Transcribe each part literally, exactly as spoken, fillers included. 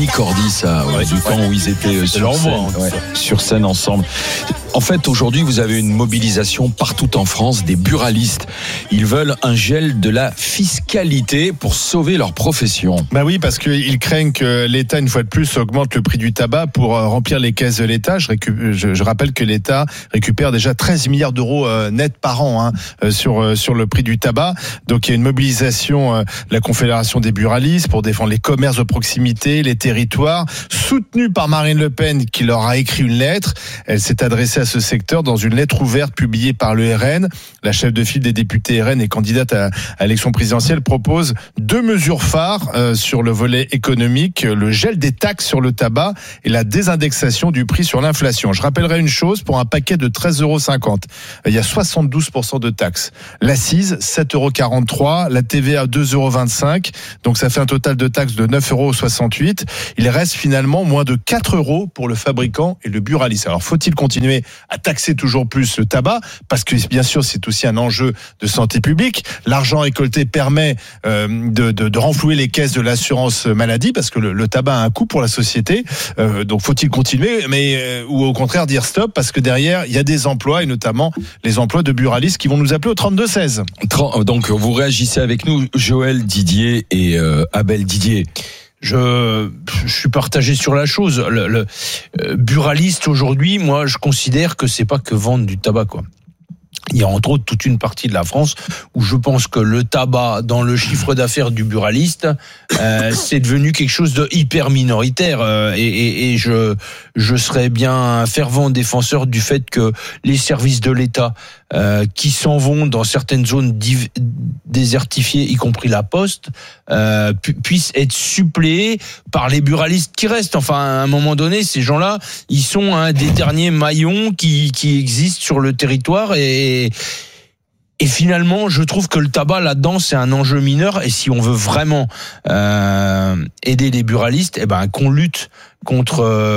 Cordy, ça, ouais, du temps où ils étaient sur scène, ouais, sur scène ensemble. En fait, aujourd'hui, vous avez une mobilisation partout en France des buralistes. Ils veulent un gel de la fiscalité pour sauver leur profession. Bah oui, parce qu'ils craignent que l'État, une fois de plus, augmente le prix du tabac pour remplir les caisses de l'État. Je, récup... je, je rappelle que l'État récupère déjà treize milliards d'euros net par an hein, sur, sur le prix du tabac. Donc il y a une mobilisation de la Confédération des buralistes pour défendre les commerces de proximité, les territoires, soutenue par Marine Le Pen qui leur a écrit une lettre. Elle s'est adressée à ce secteur dans une lettre ouverte publiée par le R N. La chef de file des députés R N et candidate à, à l'élection présidentielle propose deux mesures phares euh, sur le volet économique, le gel des taxes sur le tabac et la désindexation du prix sur l'inflation. Je rappellerai une chose, pour un paquet de treize euros cinquante, il y a soixante-douze pour cent de taxes. L'accise, sept euros quarante-trois, la T V A, deux euros vingt-cinq, donc ça fait un total de taxes de neuf euros soixante-huit. Il reste finalement moins de quatre euros pour le fabricant et le buraliste. Alors faut-il continuer à taxer toujours plus le tabac, parce que bien sûr c'est aussi un enjeu de santé publique. L'argent récolté permet euh, de, de, de renflouer les caisses de l'assurance maladie, parce que le, le tabac a un coût pour la société. Euh, donc faut-il continuer, mais euh, ou au contraire dire stop, parce que derrière il y a des emplois, et notamment les emplois de buralistes qui vont nous appeler au trente-deux seize. Donc vous réagissez avec nous, Joël Didier et euh, Abel Didier. Je, je suis partagé sur la chose. Le, le euh, buraliste aujourd'hui, moi, je considère que c'est pas que vendre du tabac, quoi. Il y a entre autres toute une partie de la France où je pense que le tabac dans le chiffre d'affaires du buraliste, euh, c'est devenu quelque chose de hyper minoritaire. Euh, et, et, et je, je serais bien un fervent défenseur du fait que les services de l'État euh, qui s'en vont dans certaines zones div- désertifiées, y compris la Poste, euh, pu- puissent être suppléés par les buralistes qui restent. Enfin, à un moment donné, ces gens-là, ils sont un des derniers maillons qui, qui existent sur le territoire et Et, et finalement, je trouve que le tabac, là-dedans, c'est un enjeu mineur. Et si on veut vraiment euh, aider les buralistes, eh ben, qu'on lutte contre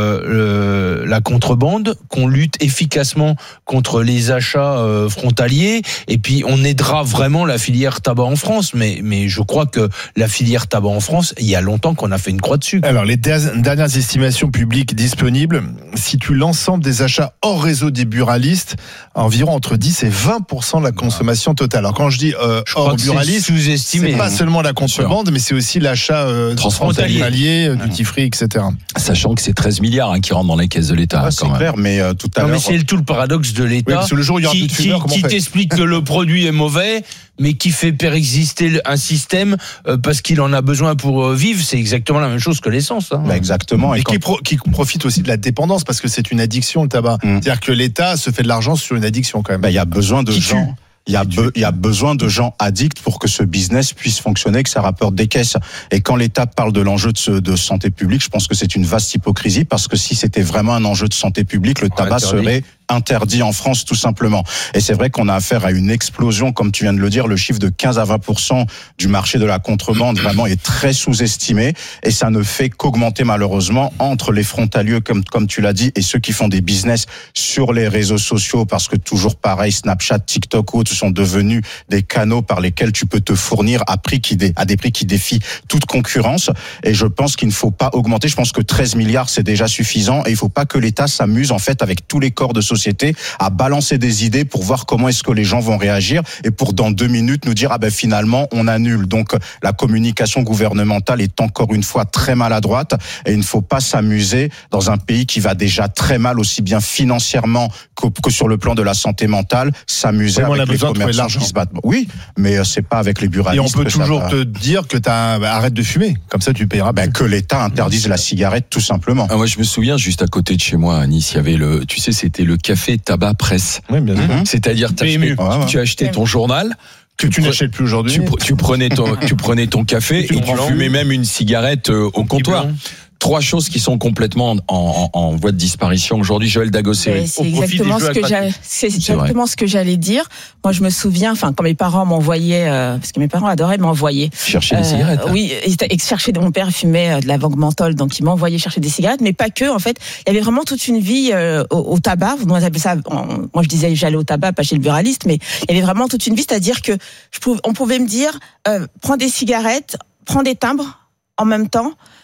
euh, le, la contrebande, qu'on lutte efficacement contre les achats euh, frontaliers, et puis on aidera vraiment la filière tabac en France. Mais, mais je crois que la filière tabac en France, il y a longtemps qu'on a fait une croix dessus. Alors, les dernières estimations publiques disponibles situent l'ensemble des achats hors réseau des buralistes à environ entre dix et vingt pour cent de la consommation totale. Alors, quand je dis euh, je hors buraliste, c'est, c'est pas seulement la contrebande, mais c'est aussi l'achat euh, transfrontalier, euh, duty free, et cetera. Sachant que c'est treize milliards hein, qui rentrent dans les caisses de l'État. Ah, hein, c'est quand clair, même. mais euh, tout à non, l'heure. Mais c'est tout le paradoxe de l'État oui, le jour où il y aura qui, plus de fumeurs, qui, qui t'explique que le produit est mauvais, mais qui fait pérexister un système euh, parce qu'il en a besoin pour euh, vivre. C'est exactement la même chose que l'essence. Hein. Bah exactement. Et, et quand... qui, pro- qui profite aussi de la dépendance, parce que c'est une addiction, le tabac. Mmh. C'est-à-dire que l'État se fait de l'argent sur une addiction quand même. Bah, il y a besoin de qui gens. Tue. Il y a, be, il y a besoin de gens addicts pour que ce business puisse fonctionner, que ça rapporte des caisses. Et quand l'État parle de l'enjeu de, de santé publique, je pense que c'est une vaste hypocrisie, parce que si c'était vraiment un enjeu de santé publique, le tabac interdit. serait interdit en France, tout simplement. Et c'est vrai qu'on a affaire à une explosion, comme tu viens de le dire, le chiffre de quinze à vingt pour cent du marché de la contrebande vraiment est très sous-estimé, et ça ne fait qu'augmenter malheureusement entre les frontaliers, comme, comme tu l'as dit, et ceux qui font des business sur les réseaux sociaux, parce que toujours pareil, Snapchat, TikTok ou autres sont devenus des canaux par lesquels tu peux te fournir à prix qui dé, à des prix qui défient toute concurrence. Et je pense qu'il ne faut pas augmenter. Je pense que treize milliards, c'est déjà suffisant, et il ne faut pas que l'État s'amuse, en fait, avec tous les corps de société à balancer des idées pour voir comment est-ce que les gens vont réagir, et pour dans deux minutes nous dire ah ben finalement on annule. Donc la communication gouvernementale est encore une fois très maladroite, et il ne faut pas s'amuser dans un pays qui va déjà très mal, aussi bien financièrement que, que sur le plan de la santé mentale, s'amuser oui, avec les commerçants qui se battent. Oui, mais c'est pas avec les buralistes. Et on peut toujours va... te dire que t'as bah, arrête de fumer, comme ça tu payeras. Ben, que l'État interdise la cigarette, tout simplement. Ah, moi je me souviens, juste à côté de chez moi à Nice, il y avait le, tu sais, c'était le café tabac presse. Oui, bien sûr. Mmh. C'est-à-dire acheté, ouais, ouais. tu achetais ton journal. Que tu, tu n'achètes plus aujourd'hui. Tu, tu prenais ton, tu prenais ton café et tu, et tu fumais même une cigarette euh, au comptoir. Trois choses qui sont complètement en, en, en voie de disparition aujourd'hui. Joël Dagosseri. C'est exactement, ce que, c'est exactement ce que j'allais dire. Moi, je me souviens, enfin, quand mes parents m'envoyaient, euh, parce que mes parents adoraient m'envoyer. Chercher euh, des cigarettes. Hein. Oui, et chercher. Mon père fumait de la Vangue menthol, donc il m'envoyait chercher des cigarettes, mais pas que. En fait, il y avait vraiment toute une vie euh, au, au tabac. On appelle ça. On, moi, je disais, j'allais au tabac, pas chez le buraliste, mais il y avait vraiment toute une vie, c'est-à-dire que je pouvais, on pouvait me dire, euh, prends des cigarettes, prends des timbres en même temps.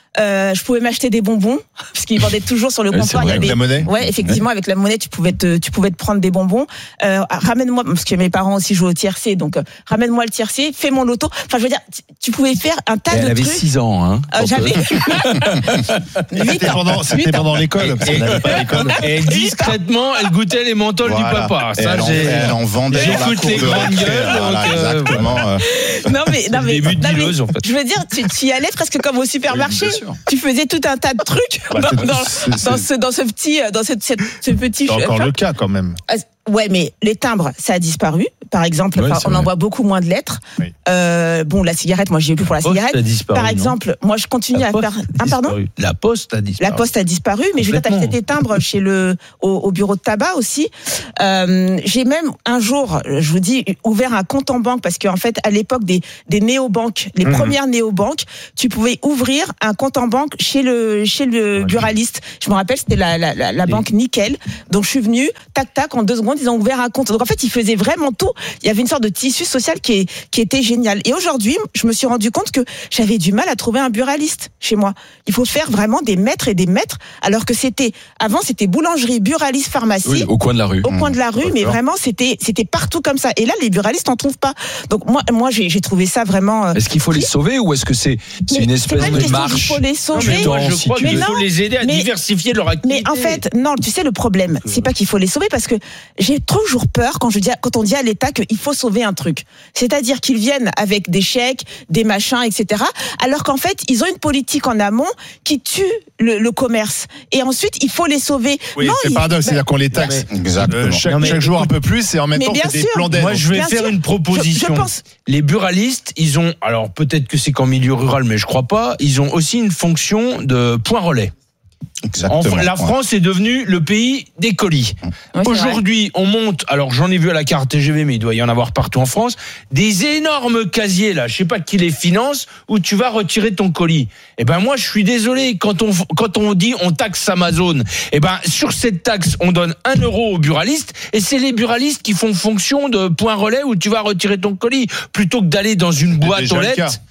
Euh, je pouvais m'acheter des bonbons parce qu'ils vendaient toujours sur le comptoir. Avec la monnaie. Ouais, effectivement, avec la monnaie, tu pouvais te, tu pouvais te prendre des bonbons. Euh, ramène-moi, parce que mes parents aussi jouent au tiercé, donc euh, ramène-moi le tiercé, fais mon loto. Enfin, je veux dire, tu, tu pouvais faire un tas Et de elle trucs. avait six ans, hein. Euh, j'avais. C'était pendant, c'était pendant l'école. Parce qu'on n'allait pas à l'école. Et discrètement, elle goûtait les mentols Voilà. du papa. Et Ça, elle, en, j'ai. elle en vendait dans la J'écoute cour les de grandes récré. gueules, Voilà, donc, euh, exactement. euh. Non mais, non le mais, début de non, mais dealeuse, en fait. je veux dire, tu, tu y allais presque comme au supermarché. Oui, bien sûr. Tu faisais tout un tas de trucs Bah, dans, c'est- dans, c'est- dans c'est- ce, dans ce petit, dans ce, cette- ce petit. C'est encore enfin, le cas quand même. Ouais, mais les timbres, ça a disparu. Par exemple, Ouais, enfin, c'est on vrai. envoie beaucoup moins de lettres. Oui. Euh, bon, la cigarette, moi, j'y ai plus pour la Poste cigarette. a disparu, Par non exemple, moi, je continue La à Poste faire. a Ah, pardon. disparu. La Poste a disparu. La poste a disparu, mais je veux dire, t'achetais Complètement. tes timbres chez le au, au bureau de tabac aussi. Euh, j'ai même un jour, je vous dis, ouvert un compte en banque parce qu'en fait, à l'époque des des néobanques, les Mhm. premières néobanques, tu pouvais ouvrir un compte en banque chez le chez le buraliste. Je me rappelle, c'était la la, la, la Et- banque Nickel. Donc je suis venue, tac tac, en deux secondes, ils ont ouvert un compte. Donc en fait, ils faisaient vraiment tout. Il y avait une sorte de tissu social qui est qui était génial. Et aujourd'hui, je me suis rendu compte que j'avais du mal à trouver un buraliste chez moi. Il faut faire vraiment des mètres et des mètres, alors que c'était avant c'était boulangerie, buraliste, pharmacie. Oui, au coin de la rue. Au coin de la rue, mais D'accord. vraiment c'était c'était partout comme ça. Et là, les buralistes en trouvent pas. Donc moi, moi j'ai j'ai trouvé ça vraiment. euh, Est-ce qu'il faut les sauver ou est-ce que c'est c'est mais une c'est pas espèce une de question qu'il marche faut les Non, sauver. mais moi, je si crois tu qu'il veux. faut les aider à Mais- diversifier leur activité. Mais en fait, non, tu sais, le problème, c'est pas qu'il faut les sauver parce que j'ai toujours peur quand je dis, quand on dit à l'État qu'il faut sauver un truc. C'est-à-dire qu'ils viennent avec des chèques, des machins, et cetera. Alors qu'en fait, ils ont une politique en amont qui tue le, le commerce. Et ensuite, il faut les sauver. Oui, Non, c'est il- paradoxe, c'est-à-dire qu'on les taxe Exactement. euh, chaque, Non, mais chaque jour un peu plus et en même Mais temps bien c'est des sûr. plans d'aide. Moi, je vais Bien faire sûr. une proposition. Je- je pense- Les buralistes, ils ont, alors peut-être que c'est qu'en milieu rural, mais je crois pas, ils ont aussi une fonction de point relais. Exactement. En- la Ouais. France est devenue le pays des colis. Ouais, c'est vrai. Aujourd'hui, on monte, alors j'en ai vu à la carte T G V, mais il doit y en avoir partout en France, des énormes casiers là, je sais pas qui les finance, où tu vas retirer ton colis. Eh ben moi, je suis désolé, quand on, quand on dit on taxe Amazon, eh ben sur cette taxe, on donne un euro aux buralistes, et c'est les buralistes qui font fonction de point relais où tu vas retirer ton colis, plutôt que d'aller dans une boîte déjà aux le lettres. cas.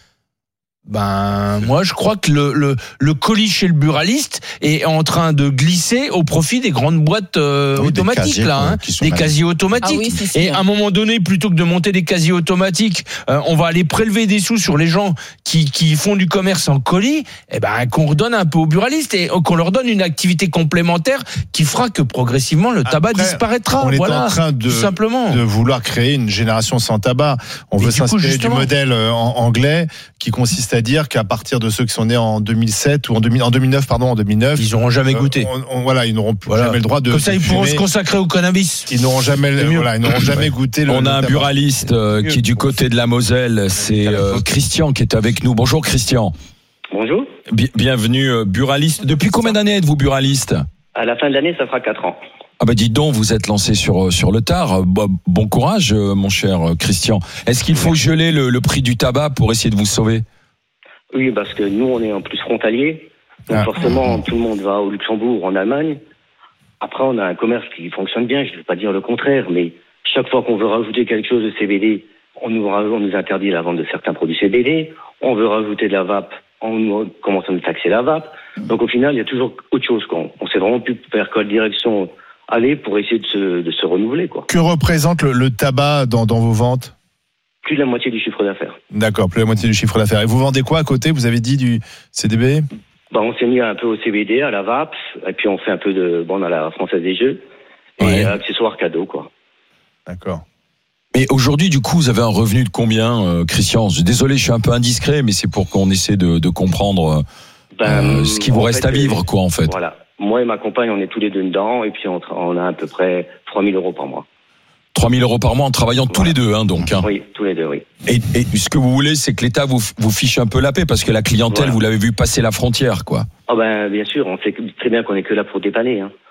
Ben, moi, je crois que le, le, le colis chez le buraliste est en train de glisser au profit des grandes boîtes euh, Oui, des automatiques, casiers, là, quoi, hein, qui sont des même- casiers automatiques. Ah oui, si, si, Et hein. à un moment donné, plutôt que de monter des casiers automatiques, euh, on va aller prélever des sous sur les gens qui, qui font du commerce en colis, et ben, qu'on redonne un peu aux buralistes et qu'on leur donne une activité complémentaire qui fera que progressivement le tabac Après, disparaîtra. on est voilà, en train de, tout simplement. de vouloir créer une génération sans tabac. On Mais veut du coup, s'inspirer du justement- modèle euh, en- anglais qui consiste à dire qu'à partir de ceux qui sont nés en deux mille sept ou en, deux mille, en deux mille neuf, pardon, en deux mille neuf, Ils n'auront jamais euh, goûté. on- on- voilà, ils n'auront plus Voilà. jamais le droit de. Comme ça, de ils pourront fumer. se consacrer au cannabis. Ils n'auront jamais, C'est mieux. voilà, ils n'auront jamais goûté le. On a le un tabac. buraliste euh, qui est du côté de la Moselle, c'est euh, Christian qui est avec nous. Bonjour Christian. Bonjour. Bi- bienvenue euh, buraliste. Depuis combien d'années êtes-vous buraliste? À la fin de l'année, ça fera quatre ans. Ah bah dites donc, vous êtes lancé sur euh, sur le tard. Bon, bon courage, euh, mon cher euh, Christian. Est-ce qu'il faut geler le, le prix du tabac pour essayer de vous sauver? Oui, parce que nous, on est en plus frontalier. Donc Ah. forcément, tout le monde va au Luxembourg, en Allemagne. Après, on a un commerce qui fonctionne bien, je ne veux pas dire le contraire, mais chaque fois qu'on veut rajouter quelque chose de C B D, on nous, ra- on nous interdit la vente de certains produits C B D. On veut rajouter de la vape, on nous commence à nous taxer la vape. Donc au final, il y a toujours autre chose. Quoi. On sait vraiment plus vers quelle direction aller pour essayer de se, de se renouveler. Quoi. Que représente le, le tabac dans, dans vos ventes? Plus de la moitié du chiffre d'affaires. D'accord, plus la moitié du chiffre d'affaires. Et vous vendez quoi à côté? Vous avez dit du C D B? Bah, on s'est mis un peu au C B D, à la vape, et puis on fait un peu de bon à la Française des Jeux, et Ouais. euh, accessoires cadeaux, quoi. D'accord. Mais aujourd'hui, du coup, vous avez un revenu de combien, euh, Christian? Je- Désolé, je suis un peu indiscret, mais c'est pour qu'on essaie de, de comprendre euh, ce qui vous en reste fait, à vivre, quoi, en fait. Voilà. Moi et ma compagne, on est tous les deux dedans, et puis on, tra- on a à peu près trois mille euros par mois. trois mille euros par mois en travaillant tous Voilà. les deux, hein, donc. Hein. Oui, tous les deux, oui. Et, et ce que vous voulez, c'est que l'État vous, vous fiche un peu la paix, parce que la clientèle, Voilà. vous l'avez vu passer la frontière, quoi. Ah ben, bien sûr, on sait que- très bien qu'on est que là pour dépanner. Hein.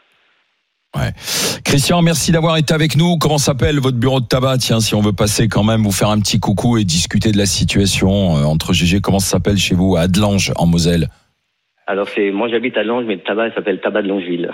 Christian, merci d'avoir été avec nous. Comment s'appelle votre bureau de tabac? Tiens, si on veut passer quand même, vous faire un petit coucou et discuter de la situation euh, entre G G. Comment ça s'appelle chez vous, à Adelange, en Moselle? Alors, c'est, moi j'habite à Lange, mais le tabac il s'appelle Tabac de Longeville.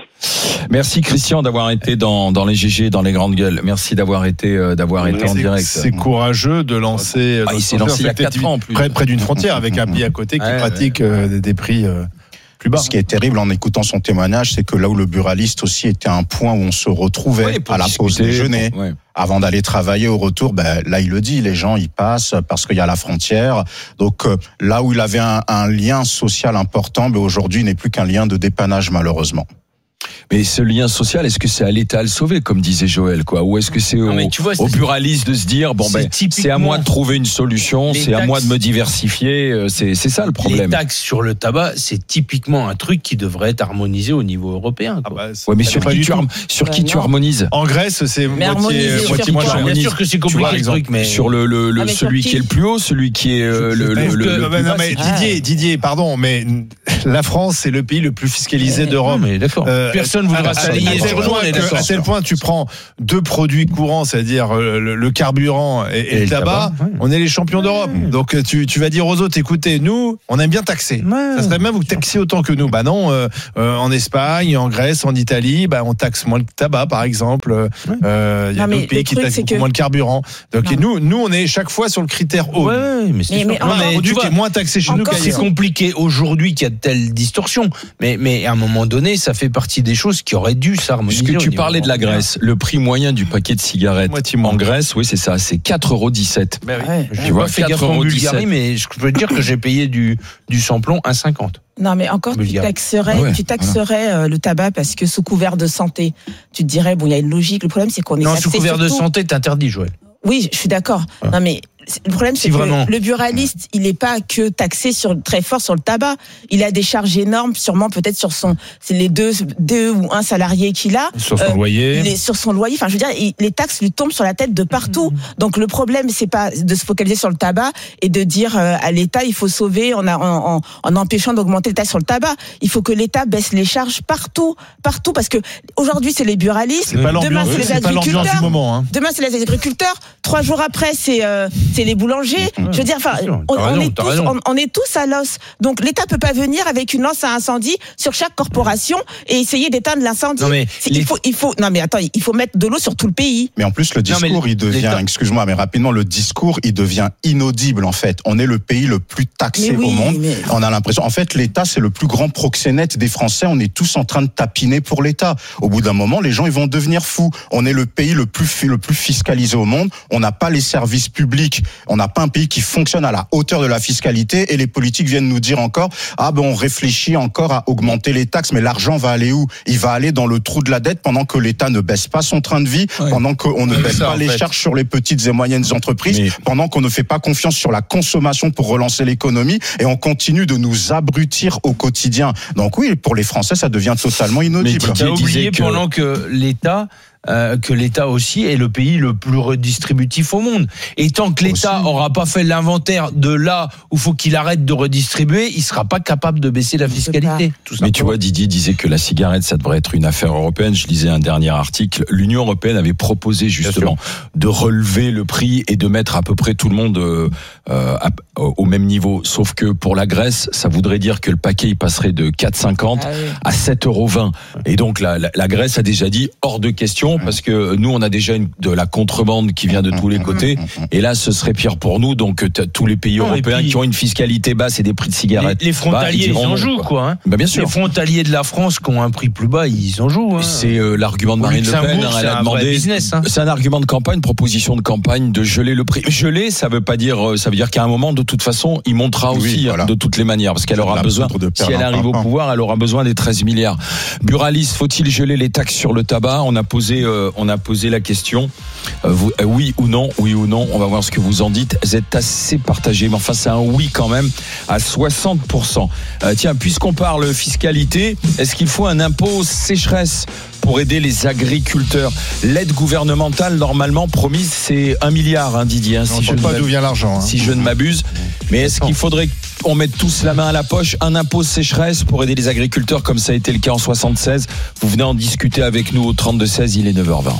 Merci Christian d'avoir été dans, dans les G G, dans les grandes gueules. Merci d'avoir été, euh, d'avoir été en direct. C'est courageux de lancer. Ah, il s'est lancé il y a quatre ans en plus. Près, près d'une frontière avec un pays à côté qui ouais, pratique ouais. Euh, des, des prix. Euh, plus bas. Ce qui est terrible en écoutant son témoignage, c'est que là où le buraliste aussi était un point où on se retrouvait ouais, à la pause déjeuner, pour, ouais. avant d'aller travailler au retour, ben, là il le dit, les gens y passent parce qu'il y a la frontière. Donc euh, là où il avait un, un lien social important, ben, aujourd'hui il n'est plus qu'un lien de dépannage malheureusement. Mais ce lien social, est-ce que c'est à l'État à le sauver, comme disait Joël, quoi, ou est-ce que c'est non, au, vois, c'est, au buraliste de se dire bon ben c'est à moi de trouver une solution, c'est taxes, à moi de me diversifier, c'est c'est ça le problème. Les taxes sur le tabac, c'est typiquement un truc qui devrait être harmonisé au niveau européen. Quoi. Ah bah, ouais, mais sur qui tu har- sur qui tu harmonises ? En Grèce, c'est mais moitié moitié moins cher. Bien sûr que c'est compliqué le truc, mais sur le le, le ah, celui qui est le plus haut, celui qui est euh, le le, le, le non, mais Didier Didier, pardon, mais la France c'est le pays le plus fiscalisé d'Europe. Mais d'accord. Personne voudra s'aligner sur nous. À tel point, tu prends deux produits courants, c'est-à-dire le, le carburant et, et, et le tabac, tabac ouais. on est les champions d'Europe. Ouais. Donc tu, tu vas dire aux autres, écoutez, nous, on aime bien taxer. Ouais. Ça serait bien vous taxiez autant que nous. Bah non, euh, euh, en Espagne, en Grèce, en Italie, bah on taxe moins le tabac, par exemple. Il ouais. euh, y a non, d'autres pays qui taxent beaucoup que... moins le carburant. Donc et nous, nous, on est chaque fois sur le critère haut. Ouais, mais c'est mais, mais, un produit vois, qui est moins taxé chez nous qu'ailleurs. C'est compliqué aujourd'hui qu'il y a de telles distorsions, mais mais à un moment donné, ça fait partie des choses qui auraient dû s'harmoniser. Puisque tu parlais de la Grèce, le prix moyen du paquet de cigarettes en Grèce, oui c'est ça, c'est quatre euros dix-sept. Ben oui. ouais, tu vois, fait gaffe en Bulgarie, mais je peux te dire que j'ai payé du du samplon un cinquante. Non, mais encore, tu taxerais, ah ouais, tu taxerais voilà. euh, le tabac parce que sous couvert de santé, tu te dirais bon, il y a une logique. Le problème, c'est qu'on est non taxé sous couvert surtout... de santé, t'interdis, Joël. Oui, je suis d'accord. Ouais. Non, mais le problème, c'est si que vraiment. le buraliste, il n'est pas que taxé sur très fort sur le tabac. Il a des charges énormes, sûrement peut-être sur son, c'est les deux, deux ou un salarié qu'il a. Sur son euh, loyer. Il est sur son loyer. Enfin, je veux dire, il, les taxes lui tombent sur la tête de partout. Mmh. Donc le problème, c'est pas de se focaliser sur le tabac et de dire euh, à l'État, il faut sauver en, en, en, en empêchant d'augmenter les taxes sur le tabac. Il faut que l'État baisse les charges partout, partout, parce que aujourd'hui c'est les buralistes, c'est pas demain c'est les c'est agriculteurs, pas du moment, hein. demain c'est les agriculteurs, trois jours après c'est euh, c'est les boulangers. Je veux dire, enfin, on, on, est tous, on, on est tous à l'os. Donc l'État peut pas venir avec une lance à incendie sur chaque corporation et essayer d'éteindre l'incendie. Non mais les... il faut, il faut, non mais attends, il faut mettre de l'eau sur tout le pays. Mais en plus le discours, non, il devient, l'État... excuse-moi, mais rapidement, le discours, il devient inaudible en fait. On est le pays le plus taxé oui, au monde. Mais... On a l'impression, en fait, l'État c'est le plus grand proxénète des Français. On est tous en train de tapiner pour l'État. Au bout d'un moment, les gens ils vont devenir fous. On est le pays le plus le plus fiscalisé au monde. On n'a pas les services publics. On n'a pas un pays qui fonctionne à la hauteur de la fiscalité et les politiques viennent nous dire encore ah ben on réfléchit encore à augmenter les taxes, mais l'argent va aller où? Il va aller dans le trou de la dette pendant que l'État ne baisse pas son train de vie, ouais. pendant qu'on ne baisse ça, pas les fait. charges sur les petites et moyennes entreprises, mais... pendant qu'on ne fait pas confiance sur la consommation pour relancer l'économie et on continue de nous abrutir au quotidien. Donc oui, pour les Français ça devient totalement inaudible. Mais tu as oublié que... pendant que l'État Euh, que l'État aussi est le pays le plus redistributif au monde. Et tant que l'État aussi. aura pas fait l'inventaire de là où faut qu'il arrête de redistribuer, il sera pas capable de baisser la fiscalité. Tout Mais tu vois, Didier disait que la cigarette, ça devrait être une affaire européenne. Je lisais un dernier article. L'Union européenne avait proposé justement de relever le prix et de mettre à peu près tout le monde euh, à, au même niveau. Sauf que pour la Grèce, ça voudrait dire que le paquet il passerait de quatre euros cinquante ah oui. à sept euros vingt. Et donc la, la, la Grèce a déjà dit hors de question. Parce que nous, on a déjà une, de la contrebande qui vient de tous les côtés. Et là, ce serait pire pour nous. Donc, tous les pays non, européens puis, qui ont une fiscalité basse et des prix de cigarettes. Les, les frontaliers, bah, ils, ils en jouent, quoi. quoi hein. Bah, bien sûr. Les frontaliers de la France qui ont un prix plus bas, ils en jouent. Hein. C'est euh, l'argument de Marine Le Pen. Hein, elle a demandé. Business, hein. C'est un argument de campagne, proposition de campagne de geler le prix. Geler, ça veut pas dire, ça veut dire qu'à un moment, de toute façon, il montera oui, aussi voilà. de toutes les manières, parce qu'elle aura besoin. Si elle arrive au pouvoir, elle aura besoin des treize milliards. Buraliste, faut-il geler les taxes sur le tabac? On a posé, euh, on a posé la question. Euh, vous, euh, oui ou non, oui ou non. On va voir ce que vous en dites. Vous êtes assez partagé, mais enfin c'est un oui quand même à soixante pour cent. Euh, tiens, puisqu'on parle fiscalité, est-ce qu'il faut un impôt sécheresse pour aider les agriculteurs? L'aide gouvernementale normalement promise c'est un milliard, hein, Didier. Hein, si je ne sais pas d'où vient l'argent. Hein. Si je ne m'abuse. Mais est-ce qu'il faudrait qu'on mette tous la main à la poche, un impôt sécheresse pour aider les agriculteurs comme ça a été le cas en soixante-seize? Vous venez en discuter avec nous au trente-deux seize, il est neuf heures vingt.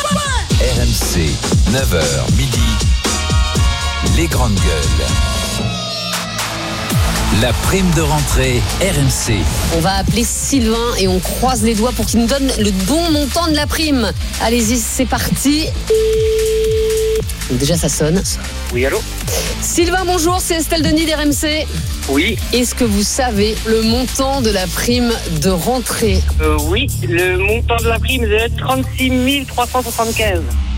R M C, neuf heures midi, les grandes gueules. La prime de rentrée R M C. On va appeler Sylvain et on croise les doigts pour qu'il nous donne le bon montant de la prime. Allez-y, c'est parti. Donc déjà, ça sonne. Oui, allô ? Sylvain, bonjour, c'est Estelle Denis d'R M C. Oui. Est-ce que vous savez le montant de la prime de rentrée ? euh, Oui, le montant de la prime est de trente-six mille trois cent soixante-quinze.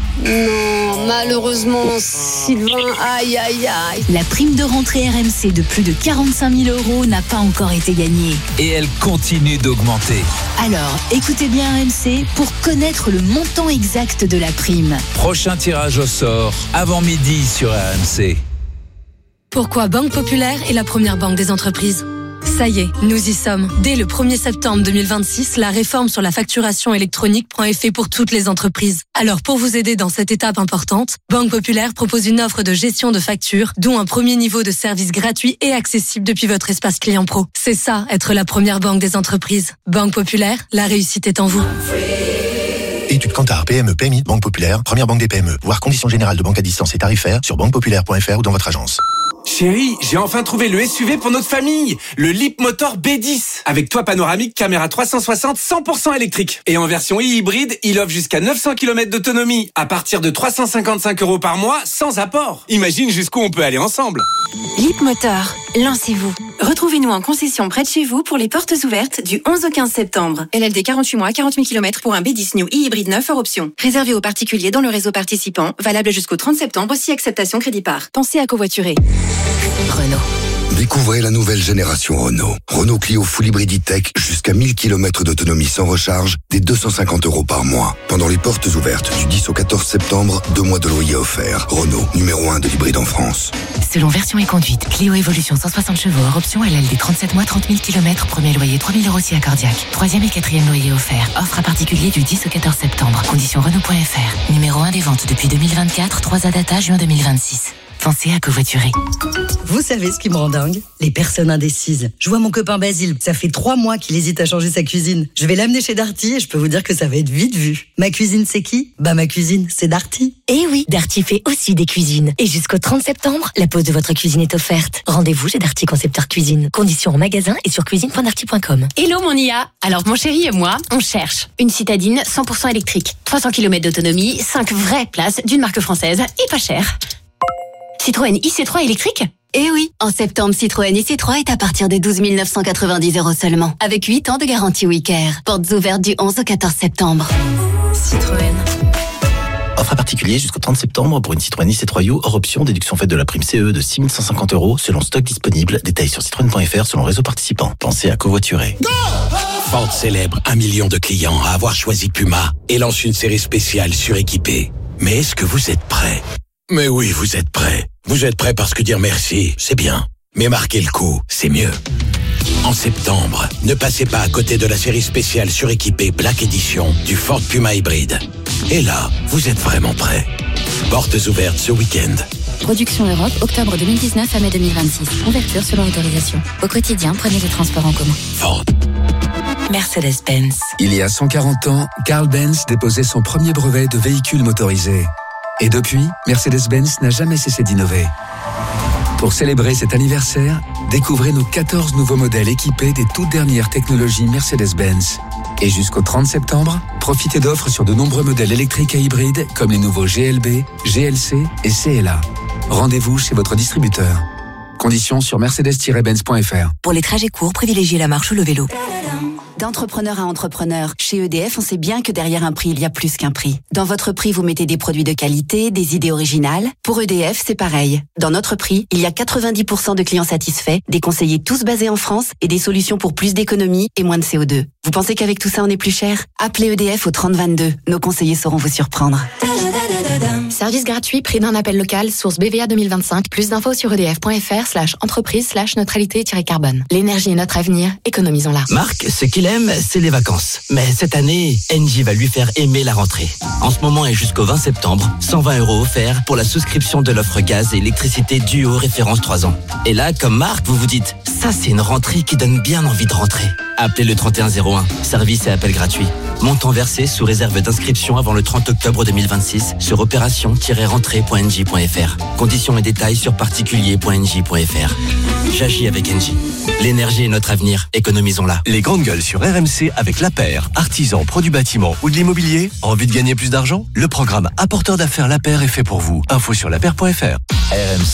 Non, malheureusement, Sylvain, aïe, aïe, aïe. La prime de rentrée R M C de plus de quarante-cinq mille euros n'a pas encore été gagnée. Et elle continue d'augmenter. Alors, écoutez bien R M C pour connaître le montant exact de la prime. Prochain tirage au sort, avant midi sur R M C. Pourquoi Banque Populaire est la première banque des entreprises ? Ça y est, nous y sommes. Dès le premier septembre deux mille vingt-six, la réforme sur la facturation électronique prend effet pour toutes les entreprises. Alors pour vous aider dans cette étape importante, Banque Populaire propose une offre de gestion de factures, dont un premier niveau de service gratuit et accessible depuis votre espace client pro. C'est ça, être la première banque des entreprises. Banque Populaire, la réussite est en vous. Étude Kantar, P M E, P M I, Banque Populaire, première banque des P M E. Voir conditions générales de banque à distance et tarifaires sur banque populaire point f r ou dans votre agence. Chérie, j'ai enfin trouvé le S U V pour notre famille, le Leapmotor B dix. Avec toit panoramique, caméra trois cent soixante, cent pour cent électrique. Et en version e-hybride, il offre jusqu'à neuf cents kilomètres d'autonomie, à partir de trois cent cinquante-cinq euros par mois, sans apport. Imagine jusqu'où on peut aller ensemble. Leapmotor, lancez-vous. Retrouvez-nous en concession près de chez vous pour les portes ouvertes du onze au quinze septembre. L L D quarante-huit mois, quarante mille kilomètres pour un B dix New e-hybride neuf hors option. Réservé aux particuliers dans le réseau participant, valable jusqu'au trente septembre si acceptation crédit par. Pensez à covoiturer. Renault. Découvrez la nouvelle génération Renault. Renault Clio Full Hybrid E-Tech jusqu'à mille kilomètres d'autonomie sans recharge, dès deux cent cinquante euros par mois. Pendant les portes ouvertes du dix au quatorze septembre, deux mois de loyer offerts. Renault, numéro un de l'hybride en France. Selon version et conduite, Clio Evolution cent soixante chevaux hors option, L L D trente-sept mois, trente mille kilomètres, premier loyer trois mille euros si accordiaque. Troisième et quatrième loyer offert. Offre à particulier du dix au quatorze septembre. Conditions Renault point f r. Numéro un des ventes depuis deux mille vingt-quatre, trois A data, juin deux mille vingt-six. Pensez à covoiturer. Vous savez ce qui me rend dingue ? Les personnes indécises. Je vois mon copain Basile, ça fait trois mois qu'il hésite à changer sa cuisine. Je vais l'amener chez Darty et je peux vous dire que ça va être vite vu. Ma cuisine, c'est qui ? Bah ma cuisine, c'est Darty. Eh oui, Darty fait aussi des cuisines. Et jusqu'au trente septembre, la pose de votre cuisine est offerte. Rendez-vous chez Darty Concepteur Cuisine. Conditions en magasin et sur cuisine point darty point com. Hello mon I A. Alors mon chéri et moi, on cherche une citadine cent pour cent électrique. trois cents kilomètres d'autonomie, cinq vraies places d'une marque française et pas cher. Citroën I C trois électrique ? Eh oui, en septembre, Citroën I C trois est à partir de douze mille neuf cent quatre-vingt-dix euros seulement, avec huit ans de garantie Wicker. Portes ouvertes du onze au quatorze septembre. Citroën. Offre à particulier jusqu'au trente septembre pour une Citroën I C trois U hors option, déduction faite de la prime C E de six mille cent cinquante euros selon stock disponible. Détails sur citroën point f r selon réseau participant. Pensez à covoiturer. Ford célèbre un million de clients à avoir choisi Puma et lance une série spéciale suréquipée. Mais est-ce que vous êtes prêts ? Mais oui, vous êtes prêts. Vous êtes prêts parce que dire merci, c'est bien. Mais marquer le coup, c'est mieux. En septembre, ne passez pas à côté de la série spéciale suréquipée Black Edition du Ford Puma hybride. Et là, vous êtes vraiment prêts. Portes ouvertes ce week-end. Production Europe, octobre deux mille dix-neuf à mai deux mille vingt-six. Ouverture selon autorisation. Au quotidien, prenez les transports en commun. Ford. Mercedes-Benz. Il y a cent quarante ans, Carl Benz déposait son premier brevet de véhicule motorisé. Et depuis, Mercedes-Benz n'a jamais cessé d'innover. Pour célébrer cet anniversaire, découvrez nos quatorze nouveaux modèles équipés des toutes dernières technologies Mercedes-Benz. Et jusqu'au trente septembre, profitez d'offres sur de nombreux modèles électriques et hybrides comme les nouveaux G L B, G L C et C L A. Rendez-vous chez votre distributeur. Conditions sur mercedes tiret benz point f r. Pour les trajets courts, privilégiez la marche ou le vélo. D'entrepreneur à entrepreneur, chez E D F, on sait bien que derrière un prix, il y a plus qu'un prix. Dans votre prix, vous mettez des produits de qualité, des idées originales. Pour E D F, c'est pareil. Dans notre prix, il y a quatre-vingt-dix pour cent de clients satisfaits, des conseillers tous basés en France et des solutions pour plus d'économie et moins de C O deux. Vous pensez qu'avec tout ça, on est plus cher ? Appelez E D F au trente vingt-deux. Nos conseillers sauront vous surprendre. Service gratuit, prix d'un appel local, source B V A deux mille vingt-cinq. Plus d'infos sur edf.fr slash entreprise slash neutralité-carbone. L'énergie est notre avenir, économisons-la. Marc, ce qu'il aime, c'est les vacances. Mais cette année, Engie va lui faire aimer la rentrée. En ce moment et jusqu'au vingt septembre, cent vingt euros offerts pour la souscription de l'offre gaz et électricité Duo référence trois ans. Et là, comme Marc, vous vous dites, ça c'est une rentrée qui donne bien envie de rentrer. Appelez le trente et un zéro un. Service et appel gratuit. Montant versé sous réserve d'inscription avant le trente octobre deux mille vingt-six sur opération tiret rentrée point n j point f r. Conditions et détails sur particulier point n j point f r. J'agis avec Engie. L'énergie est notre avenir, économisons-la. Les grandes gueules sur R M C avec La Paire. Artisan, produits bâtiment ou de l'immobilier. Envie de gagner plus d'argent? Le programme Apporteur d'affaires La Paire est fait pour vous. Info sur la paire point f r. R M C.